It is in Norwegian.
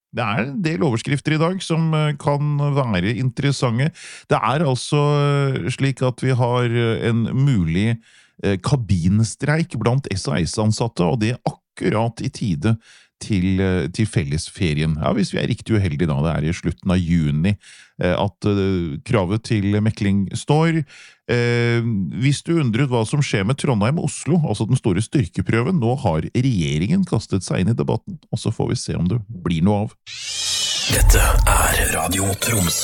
Det en del overskrifter i dag som kan være interessante. Det altså slik at vi har en mulig kabinstreik blant SAS-ansatte, og det akkurat i tide til fellesferien. Ja, hvis vi riktig uheldige da, det i slutten av juni at kravet til mekling står. Hvis du undret hva som skjer med Trondheim og Oslo, altså den store styrkeprøven, nå har regjeringen kastet seg inn i debatten, og så får vi se om det blir noe av. Dette Radio Troms.